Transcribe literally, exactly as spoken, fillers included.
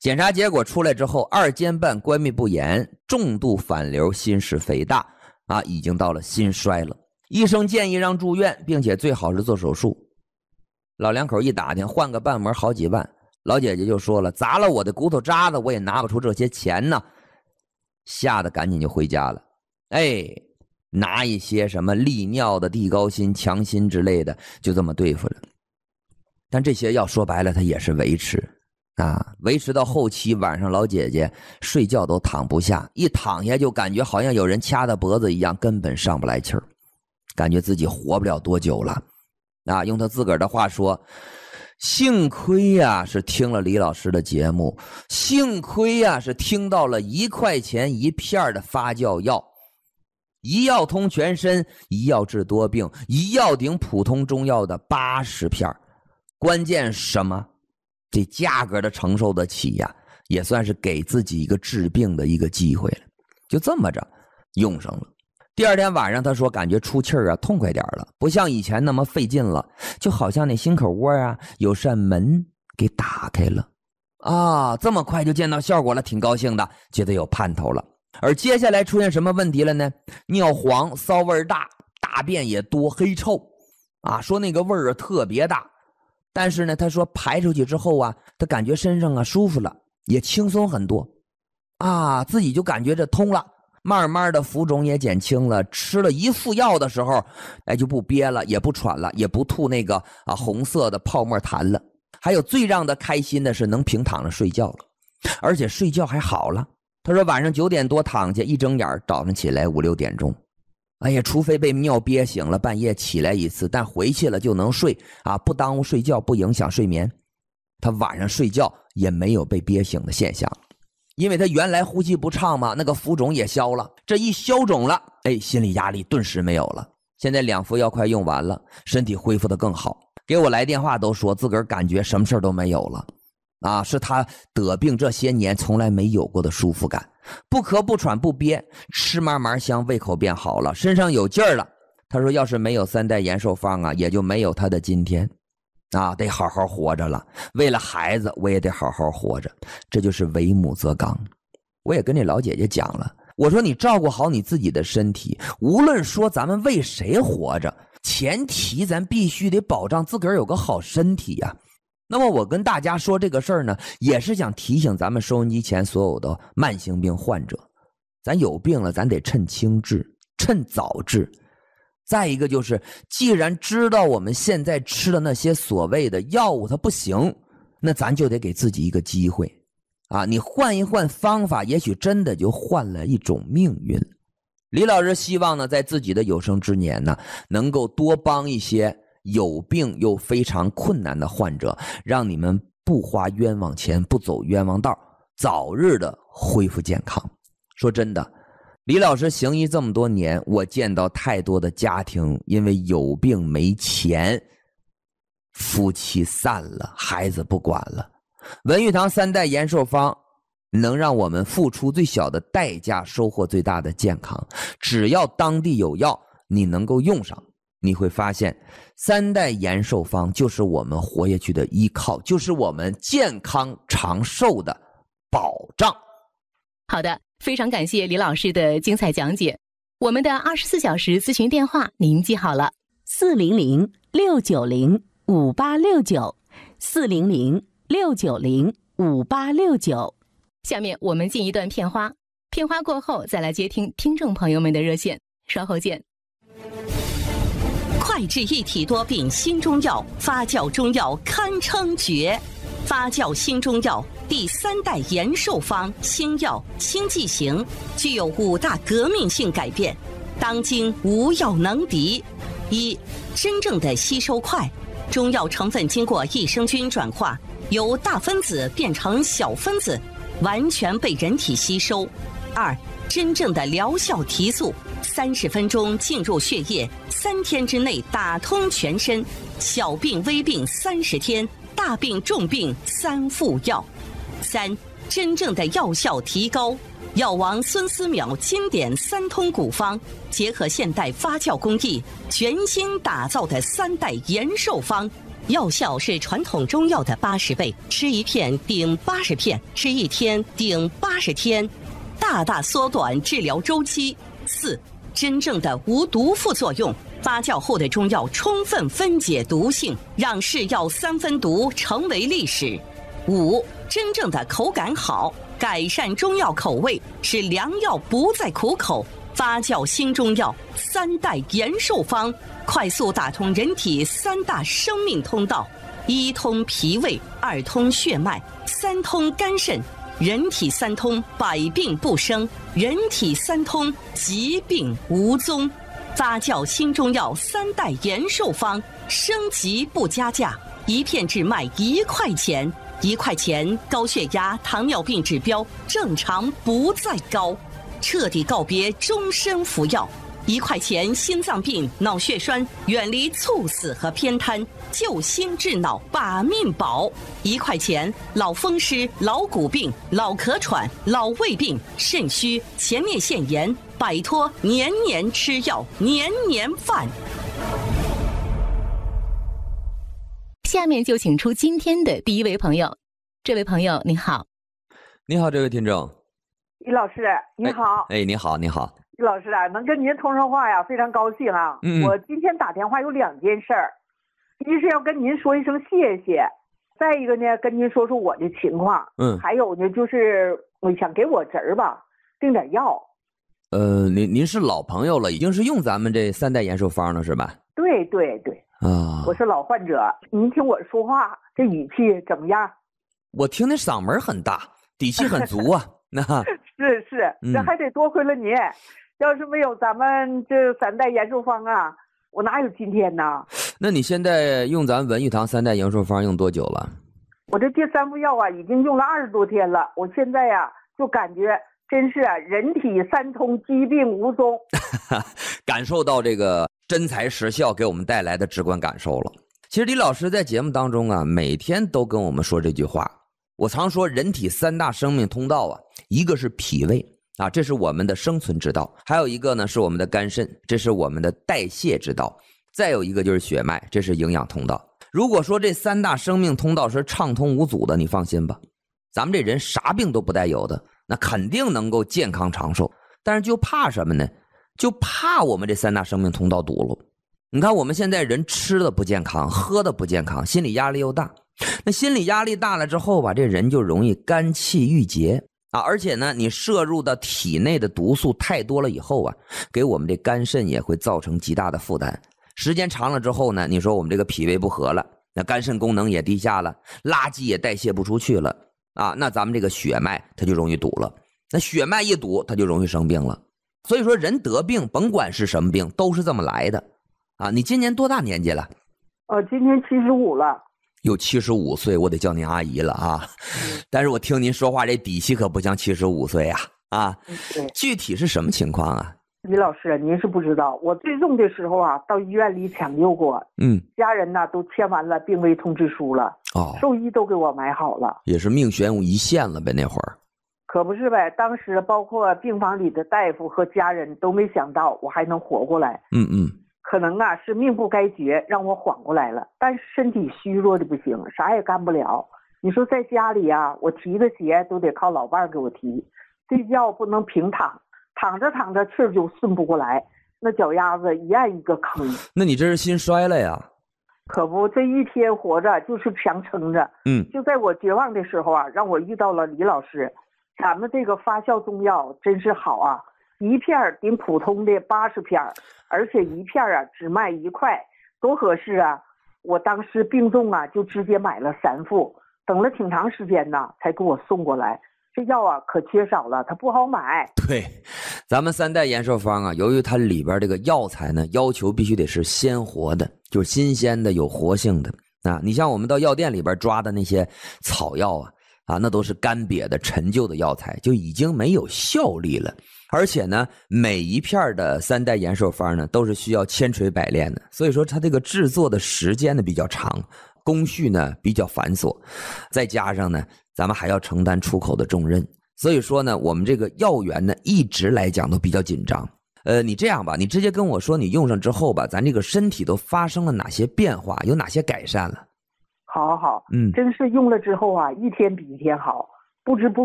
检查结果出来之后，二尖瓣关闭不严，重度反流，心室肥大啊，已经到了心衰了。医生建议让住院，并且最好是做手术。老两口一打听，换个瓣膜好几万，老姐姐就说了，砸了我的骨头渣子，我也拿不出这些钱呢，吓得赶紧就回家了。哎，拿一些什么利尿的、地高辛、强心之类的，就这么对付了。但这些药说白了，它也是维持啊，维持到后期，晚上老姐姐睡觉都躺不下，一躺下就感觉好像有人掐她脖子一样，根本上不来气儿，感觉自己活不了多久了啊。用她自个儿的话说，幸亏呀、啊、是听了李老师的节目，幸亏呀、啊、是听到了一块钱一片的发酵药，一药通全身，一药治多病，一药顶普通中药的八十片。关键什么？这价格的承受得起呀，也算是给自己一个治病的一个机会了。就这么着用上了。第二天晚上他说感觉出气儿啊痛快点了，不像以前那么费劲了，就好像那心口窝啊有扇门给打开了啊，这么快就见到效果了，挺高兴的，觉得有盼头了。而接下来出现什么问题了呢？尿黄，骚味大，大便也多，黑臭啊，说那个味儿特别大。但是呢，他说排出去之后啊，他感觉身上啊舒服了，也轻松很多啊，自己就感觉这通了，慢慢的浮肿也减轻了。吃了一副药的时候，哎，就不憋了，也不喘了，也不吐那个啊红色的泡沫痰了。还有最让他开心的是能平躺着睡觉了，而且睡觉还好了。他说晚上九点多躺下，一睁眼早上起来五六点钟。哎呀，除非被尿憋醒了，半夜起来一次，但回去了就能睡啊，不耽误睡觉，不影响睡眠。他晚上睡觉也没有被憋醒的现象，因为他原来呼吸不畅嘛，那个浮肿也消了，这一消肿了，哎，心理压力顿时没有了。现在两副药快用完了，身体恢复得更好，给我来电话都说自个儿感觉什么事都没有了啊，是他得病这些年从来没有过的舒服感，不咳不喘不憋，吃嘛嘛香，胃口变好了，身上有劲儿了。他说要是没有三代延寿方啊，也就没有他的今天啊，得好好活着了，为了孩子我也得好好活着，这就是为母则刚。我也跟这老姐姐讲了，我说你照顾好你自己的身体，无论说咱们为谁活着，前提咱必须得保障自个儿有个好身体呀、啊。那么我跟大家说这个事儿呢，也是想提醒咱们收音机前所有的慢性病患者，咱有病了咱得趁轻治，趁早治。再一个就是，既然知道我们现在吃的那些所谓的药物它不行，那咱就得给自己一个机会啊！你换一换方法，也许真的就换了一种命运。李老师希望呢，在自己的有生之年呢，能够多帮一些有病又非常困难的患者，让你们不花冤枉钱，不走冤枉道，早日的恢复健康。说真的，李老师行医这么多年，我见到太多的家庭因为有病没钱，夫妻散了，孩子不管了。文玉堂三代延寿方能让我们付出最小的代价，收获最大的健康。只要当地有药，你能够用上，你会发现三代延寿方就是我们活下去的依靠，就是我们健康长寿的保障。 好的，非常感谢李老师的精彩讲解。我们的二十四小时咨询电话您记好了， 四零零六九零五八六九，四零零六九零五八六九。 下面我们进一段片花，片花过后再来接听听众朋友们的热线，稍后见。 快治一体多病新中药，发酵中药堪称绝。发酵新中药第三代延寿方新药新剂型，具有五大革命性改变，当今无药能敌。一、真正的吸收快，中药成分经过益生菌转化，由大分子变成小分子，完全被人体吸收。二、真正的疗效提速，三十分钟进入血液，三天之内打通全身，小病微病三十天，大病重病三副药。三、真正的药效提高，药王孙思邈经典三通古方，结合现代发酵工艺，全新打造的三代延寿方， 药效是传统中药的八十倍，吃一片顶八十片，吃一天顶八十天，大大缩短治疗周期。四、真正的无毒副作用。发酵后的中药充分分解毒性，让是药三分毒成为历史。五、真正的口感好，改善中药口味，使良药不再苦口。发酵新中药三代延寿方，快速打通人体三大生命通道：一通脾胃，二通血脉，三通肝肾。人体三通，百病不生；人体三通，疾病无踪。发酵新中药三代延寿方，升级不加价，一片只卖一块钱。一块钱，高血压、糖尿病指标正常不再高，彻底告别终身服药。一块钱，心脏病、脑血栓远离猝死和偏瘫，救心治脑把命保。一块钱，老风湿、老骨病、老咳喘、老胃病、肾虚、前列腺炎，摆脱年年吃药、年年犯。 下面就请出今天的第一位朋友。这位朋友你好。 你好，这位听众。 李老师你好。 哎，哎你好你好。 李老师啊，能跟您通上话呀，非常高兴啊。 嗯， 我今天打电话有两件事儿，一是要跟您说一声谢谢，再一个呢跟您说说我的情况。 嗯， 还有呢就是我想给我侄儿吧订点药。 呃，您您是老朋友了，已经是用咱们这三代延寿方了是吧？ 对对对。 啊， 我是老患者，您听我说话这语气怎么样？ 我听那嗓门很大，底气很足啊。那是是，这还得多亏了您。嗯，要是没有咱们这三代延寿方啊，我哪有今天呢？ 那你现在用咱文玉堂三代延寿方用多久了？ 我这这三副药啊，已经用了二十多天了。我现在呀、啊，就感觉真是啊，人体三通，疾病无踪。 感受到这个真材实效给我们带来的直观感受了。其实李老师在节目当中啊，每天都跟我们说这句话。我常说人体三大生命通道啊，一个是脾胃啊，这是我们的生存之道；还有一个呢是我们的肝肾，这是我们的代谢之道；再有一个就是血脉，这是营养通道。如果说这三大生命通道是畅通无阻的，你放心吧，咱们这人啥病都不带有的，那肯定能够健康长寿。但是就怕什么呢？就怕我们这三大生命通道堵了。你看我们现在人吃的不健康，喝的不健康，心理压力又大。那心理压力大了之后吧，这人就容易肝气郁结啊，而且呢，你摄入到体内的毒素太多了以后啊，给我们这肝肾也会造成极大的负担。时间长了之后呢，你说我们这个脾胃不和了，那肝肾功能也低下了，垃圾也代谢不出去了啊，那咱们这个血脉它就容易堵了。那血脉一堵，它就容易生病了。所以说人得病，甭管是什么病，都是这么来的啊。你今年多大年纪了？ 呃，今年七十五了。 有七十五岁，我得叫您阿姨了啊。但是我听您说话这底气可不像七十五岁啊啊！具体是什么情况啊？ 李老师，您是不知道，我最重的时候啊，到医院里抢救过， 嗯， 家人呢都签完了病危通知书了， 哦， 兽医都给我买好了， 也是命悬一线了呗，那会儿。 可不是呗，当时包括病房里的大夫和家人都没想到我还能活过来。 嗯嗯。 可能啊是命不该绝，让我缓过来了，但是身体虚弱的不行，啥也干不了。你说在家里啊，我提个鞋都得靠老伴儿给我提，睡觉不能平躺，躺着躺着气儿就顺不过来，那脚丫子一按一个坑。 那你这是心衰了呀？ 可不，这一天活着就是强撑着。 嗯， 就在我绝望的时候啊，让我遇到了李老师，咱们这个发酵中药真是好啊，一片顶普通的八十片，而且一片啊只卖一块，多合适啊！我当时病重啊，就直接买了三副，等了挺长时间呢，才给我送过来。这药啊可缺少了，它不好买。 对，咱们三代延寿方啊，由于它里边这个药材呢，要求必须得是鲜活的，就是新鲜的、有活性的啊。你像我们到药店里边抓的那些草药啊，啊，那都是干瘪的、陈旧的药材，就已经没有效力了。而且呢，每一片的三代延寿方呢，都是需要千锤百炼的，所以说它这个制作的时间呢比较长，工序呢比较繁琐，再加上呢，咱们还要承担出口的重任，所以说呢，我们这个药源呢一直来讲都比较紧张。呃，你这样吧，你直接跟我说你用上之后吧，咱这个身体都发生了哪些变化，有哪些改善了？ 好好好， 嗯， 真是用了之后啊，一天比一天好，不知不